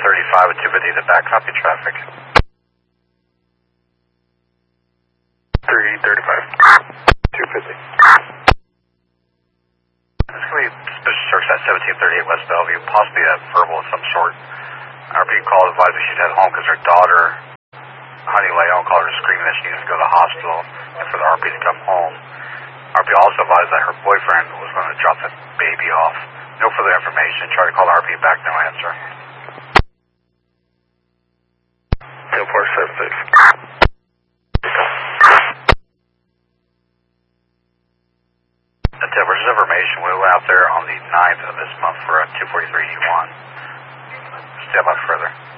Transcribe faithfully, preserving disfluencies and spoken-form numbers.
thirty-five with two fifty to back copy traffic. three thirty-five. two fifty. It's going to be suspicious search at seventeen thirty-eight West Bellevue, possibly a verbal of some sort. R P called advised that she'd head home because her daughter, Honey Leon, called her screaming that she needed to go to the hospital and for the R P to come home. R P also advised that her boyfriend was going to drop the baby off. No further information. Tried to call the R P back, no answer. ten four seven six. Until versus information, we went out there on the ninth of this month for a two forty-three E one. Step up further.